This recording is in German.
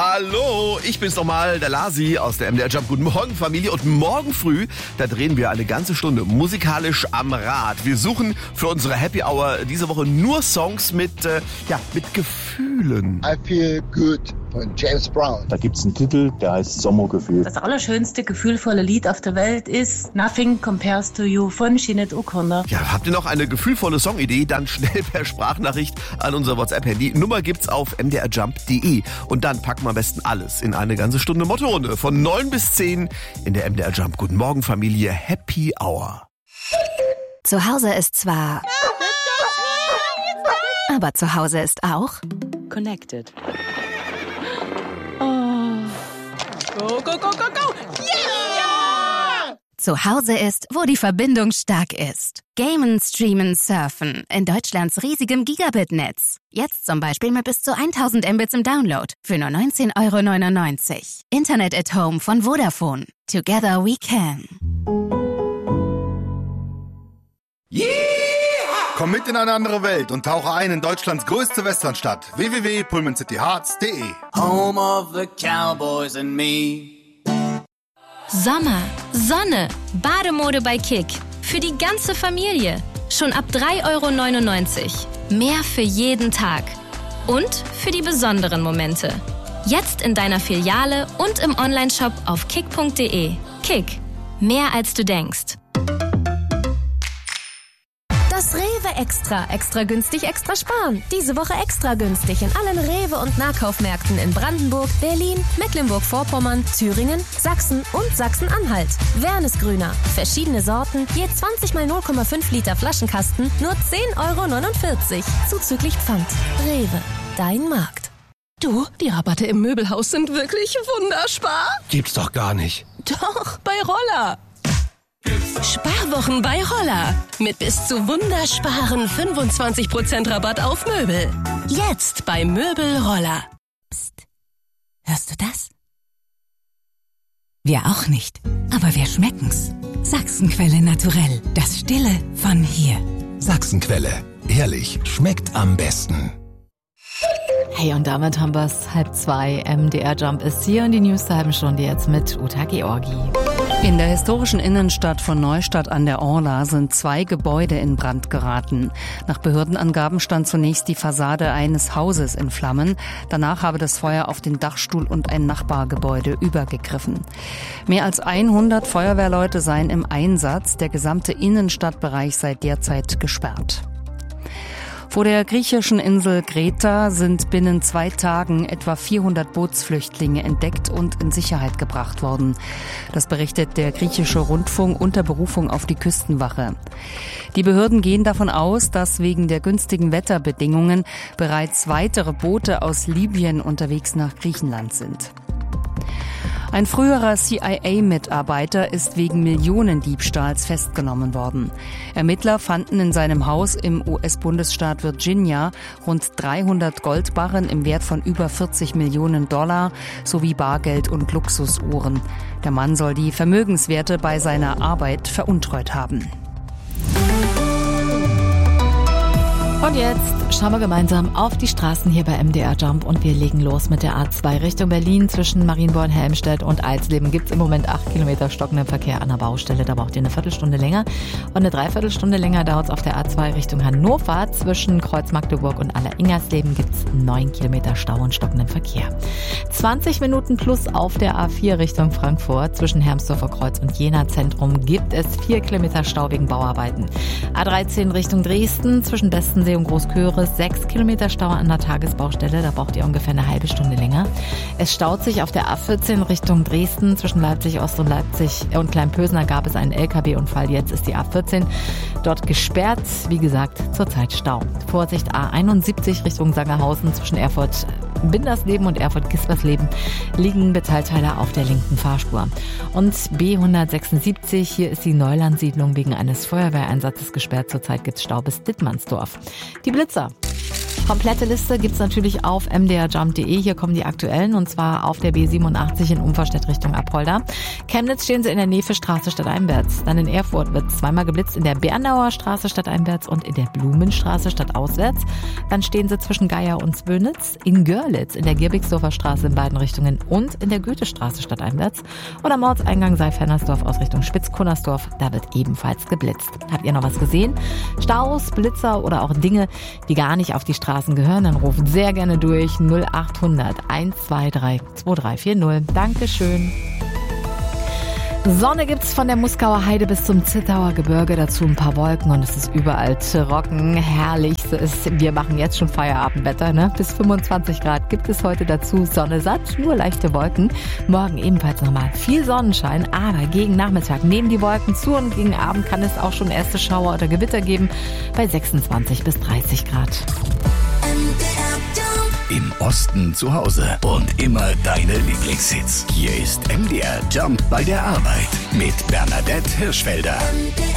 Hallo, ich bin's nochmal, der Lasi aus der MDR Jump. Guten Morgen, Familie. Und morgen früh, da drehen wir eine ganze Stunde musikalisch am Rad. Wir suchen für unsere Happy Hour diese Woche nur Songs mit Gefühlen. I Feel Good von James Brown. Da gibt's einen Titel, der heißt Sommergefühl. Das allerschönste, gefühlvolle Lied auf der Welt ist Nothing Compares to You von Sinead O'Connor. Ja, habt ihr noch eine gefühlvolle Songidee? Dann schnell per Sprachnachricht an unser WhatsApp-Handy. Nummer gibt's auf mdrjump.de. Und dann packen wir am besten alles in eine ganze Stunde Mottorunde. Von 9 bis 10 in der MDR Jump. Guten Morgen, Familie. Happy Hour. Zu Hause ist zwar... Aber zu Hause ist auch... Connected. Go, go, go, go, go! Yeah! Zu Hause ist, wo die Verbindung stark ist. Gamen, streamen, surfen. In Deutschlands riesigem Gigabit-Netz. Jetzt zum Beispiel mit bis zu 1000 Mbits im Download. Für nur 19,99 €. Internet at Home von Vodafone. Together we can. Yeah! Komm mit in eine andere Welt und tauche ein in Deutschlands größte Westernstadt. www.pullmancityhearts.de. Home of the Cowboys and me. Sommer, Sonne, Bademode bei Kick. Für die ganze Familie. Schon ab 3,99 €. Mehr für jeden Tag. Und für die besonderen Momente. Jetzt in deiner Filiale und im Onlineshop auf kick.de. Kick. Mehr als du denkst. Das Rewe Extra. Extra günstig, extra sparen. Diese Woche extra günstig in allen Rewe- und Nahkaufmärkten in Brandenburg, Berlin, Mecklenburg-Vorpommern, Thüringen, Sachsen und Sachsen-Anhalt. Wernesgrüner. Verschiedene Sorten, je 20 mal 0,5 Liter Flaschenkasten, nur 10,49 €. Zuzüglich Pfand. Rewe. Dein Markt. Du, die Rabatte im Möbelhaus sind wirklich wunderspar. Gibt's doch gar nicht. Doch, bei Roller. Sparwochen bei Roller. Mit bis zu wundersparen 25% Rabatt auf Möbel. Jetzt bei Möbel Roller. Psst. Hörst du das? Wir auch nicht. Aber wir schmecken's. Sachsenquelle naturell. Das Stille von hier. Sachsenquelle. Ehrlich, schmeckt am besten. Hey, und damit haben wir's 1:30. MDR Jump ist hier und die News der halben Stunde jetzt mit Uta Georgi. In der historischen Innenstadt von Neustadt an der Orla sind 2 Gebäude in Brand geraten. Nach Behördenangaben stand zunächst die Fassade eines Hauses in Flammen. Danach habe das Feuer auf den Dachstuhl und ein Nachbargebäude übergegriffen. Mehr als 100 Feuerwehrleute seien im Einsatz. Der gesamte Innenstadtbereich sei derzeit gesperrt. Vor der griechischen Insel Kreta sind binnen 2 Tagen etwa 400 Bootsflüchtlinge entdeckt und in Sicherheit gebracht worden. Das berichtet der griechische Rundfunk unter Berufung auf die Küstenwache. Die Behörden gehen davon aus, dass wegen der günstigen Wetterbedingungen bereits weitere Boote aus Libyen unterwegs nach Griechenland sind. Ein früherer CIA-Mitarbeiter ist wegen Millionendiebstahls festgenommen worden. Ermittler fanden in seinem Haus im US-Bundesstaat Virginia rund 300 Goldbarren im Wert von über $40 Millionen sowie Bargeld und Luxusuhren. Der Mann soll die Vermögenswerte bei seiner Arbeit veruntreut haben. Und jetzt schauen wir gemeinsam auf die Straßen hier bei MDR Jump und wir legen los mit der A2 Richtung Berlin. Zwischen Marienborn, Helmstedt und Eisleben gibt es im Moment 8 Kilometer stockenden Verkehr an der Baustelle. Da braucht ihr eine Viertelstunde länger. Und eine Dreiviertelstunde länger dauert es auf der A2 Richtung Hannover. Zwischen Kreuz Magdeburg und Aller-Ingersleeben gibt es 9 Kilometer Stau und stockenden Verkehr. 20 Minuten plus auf der A4 Richtung Frankfurt. Zwischen Hermsdorfer Kreuz und Jena Zentrum gibt es 4 Kilometer Stau wegen Bauarbeiten. A13 Richtung Dresden. Zwischen Bestensee und Großköris 6 Kilometer Stau an der Tagesbaustelle. Da braucht ihr ungefähr eine halbe Stunde länger. Es staut sich auf der A14 Richtung Dresden. Zwischen Leipzig Ost und Leipzig und Kleinpösner gab es einen LKW-Unfall. Jetzt ist die A14 dort gesperrt. Wie gesagt, zurzeit Stau. Vorsicht A71 Richtung Sangerhausen. Zwischen Erfurt Bindersleben und Erfurt-Gispersleben liegen Metallteile auf der linken Fahrspur. Und B176, hier ist die Neulandsiedlung wegen eines Feuerwehreinsatzes gesperrt. Zurzeit gibt es Stau bis Dittmannsdorf. Die Blitzer. Komplette Liste gibt's natürlich auf mdrjump.de. Hier kommen die aktuellen, und zwar auf der B87 in Umverstedt Richtung Apolda. Chemnitz stehen sie in der Nefe-Straße stadteinwärts. Dann in Erfurt wird zweimal geblitzt in der Bernauer Straße stadteinwärts und in der Blumenstraße stadtauswärts. Dann stehen sie zwischen Geier und Zwönitz. In Görlitz in der Gierbigsdorfer Straße in beiden Richtungen und in der Goethestraße stadteinwärts. Und am Ortseingang Seifernersdorf aus Richtung Spitz-Kunnersdorf, da wird ebenfalls geblitzt. Habt ihr noch was gesehen? Staus, Blitzer oder auch Dinge, die gar nicht auf die Straßen gehören, dann rufen sehr gerne durch 0800 123 2340. Dankeschön. Sonne gibt's von der Muskauer Heide bis zum Zittauer Gebirge, dazu ein paar Wolken und es ist überall trocken, herrlich. Wir machen jetzt schon Feierabendwetter, ne? Bis 25 Grad gibt es heute dazu, Sonne satt, nur leichte Wolken. Morgen ebenfalls nochmal viel Sonnenschein, aber gegen Nachmittag nehmen die Wolken zu und gegen Abend kann es auch schon erste Schauer oder Gewitter geben bei 26 bis 30 Grad. Im Osten zu Hause und immer deine Lieblingshits. Hier ist MDR Jump bei der Arbeit mit Bernadette Hirschfelder.